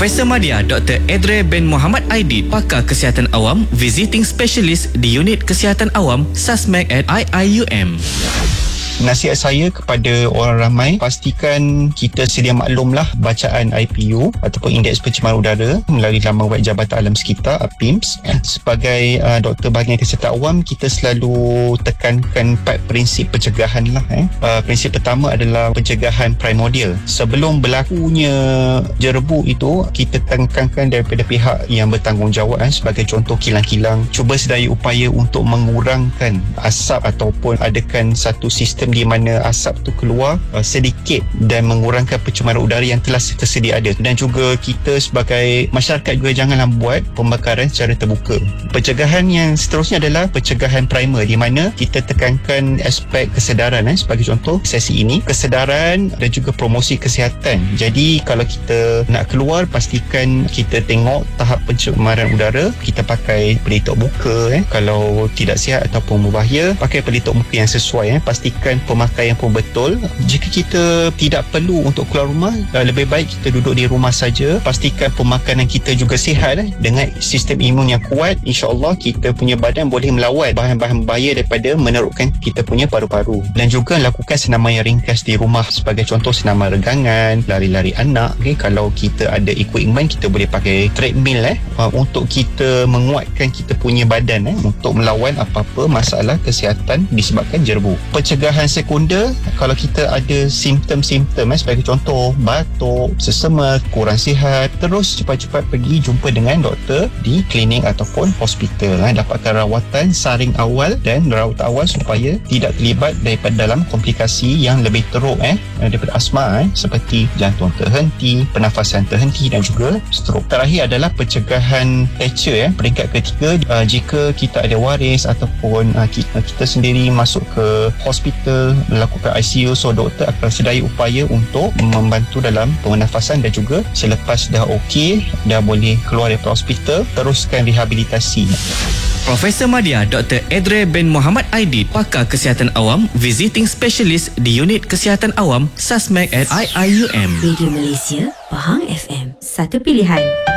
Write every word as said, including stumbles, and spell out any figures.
Profesor Madya Doktor Edre bin Muhammad Aidit, pakar kesihatan awam, visiting specialist di Unit Kesihatan Awam Susmek at I I U M. Nasihat saya kepada orang ramai, pastikan kita sedia maklumlah bacaan I P U ataupun Indeks Pencemaran Udara melalui laman web Jabatan Alam Sekitar P I M S. Sebagai uh, doktor bahagian kesihatan awam, kita selalu tekankan empat prinsip pencegahan lah. Eh. Uh, prinsip pertama adalah pencegahan primordial. Sebelum berlakunya jerebu itu, kita tekankan daripada pihak yang bertanggungjawab, eh, sebagai contoh kilang-kilang, cuba sedaya upaya untuk mengurangkan asap ataupun adakan satu sistem di mana asap tu keluar uh, sedikit dan mengurangkan pencemaran udara yang telah tersedia ada. Dan juga kita sebagai masyarakat juga janganlah buat pembakaran secara terbuka. Pencegahan yang seterusnya adalah pencegahan primer, di mana kita tekankan aspek kesedaran, eh, sebagai contoh sesi ini, kesedaran dan juga promosi kesihatan. Jadi kalau kita nak keluar, pastikan kita tengok tahap pencemaran udara, kita pakai pelitup muka, eh. Kalau tidak sihat ataupun berbahaya, pakai pelitup muka yang sesuai, eh. Pastikan pemakaian pun betul. Jika kita tidak perlu untuk keluar rumah, lebih baik kita duduk di rumah saja. Pastikan pemakanan kita juga sihat, eh. Dengan sistem imun yang kuat, insya-Allah kita punya badan boleh melawan bahan-bahan bahaya daripada menerukkan kita punya paru-paru. Dan juga lakukan senaman yang ringkas di rumah, sebagai contoh senaman regangan, lari-lari anak. Okay? Kalau kita ada equipment, kita boleh pakai treadmill, eh, untuk kita menguatkan kita punya badan, eh, untuk melawan apa-apa masalah kesihatan disebabkan jerebu. Pencegahan sekunder, kalau kita ada simptom-simptom, eh, sebagai contoh batuk, sesemak, kurang sihat, terus cepat-cepat pergi jumpa dengan doktor di klinik ataupun hospital, eh, dapatkan rawatan saring awal dan rawatan awal supaya tidak terlibat daripada dalam komplikasi yang lebih teruk, eh, daripada asma, eh, seperti jantung terhenti, pernafasan terhenti dan juga strok. Terakhir adalah pencegahan fracture, eh, peringkat ketiga, uh, jika kita ada waris ataupun uh, kita, kita sendiri masuk ke hospital melakukan I C U, so doktor akan sedaya upaya untuk membantu dalam pernafasan, dan juga selepas dah okey, dah boleh keluar daripada hospital, teruskan rehabilitasi. Profesor Madya Doktor Edre bin Muhammad Aidit, pakar kesihatan awam, visiting specialist di Unit Kesihatan Awam Susmek at I I U M. Radio Malaysia, Pahang F M, satu pilihan.